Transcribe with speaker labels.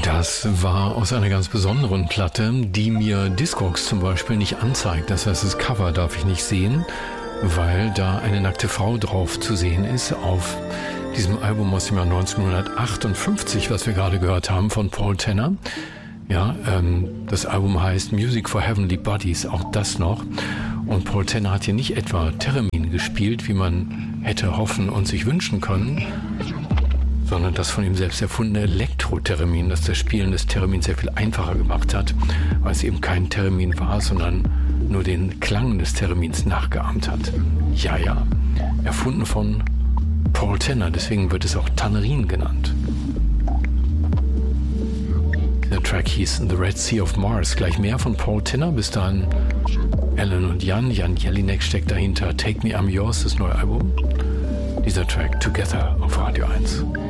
Speaker 1: Das war aus einer ganz besonderen Platte, die mir Discogs zum Beispiel nicht anzeigt. Das heißt, das Cover darf ich nicht sehen, weil da eine nackte Frau drauf zu sehen ist auf diesem Album aus dem Jahr 1958, was wir gerade gehört haben von Paul Tenor. Ja, das Album heißt Music for Heavenly Bodies, auch das noch. Und Paul Tenor hat hier nicht etwa Theremin gespielt, wie man hätte hoffen und sich wünschen können, sondern das von ihm selbst erfundene Elektro-Theremin, das Spielen des Theremins sehr viel einfacher gemacht hat, weil es eben kein Theremin war, sondern nur den Klang des Theremins nachgeahmt hat. Ja, erfunden von Paul Tenor, deswegen wird es auch Tannerin genannt. Der Track hieß The Red Sea of Mars. Gleich mehr von Paul Tenor. Bis dahin Alan und Jan Jelinek steckt dahinter. Take Me I'm Yours, das neue Album. Dieser Track Together auf Radio 1.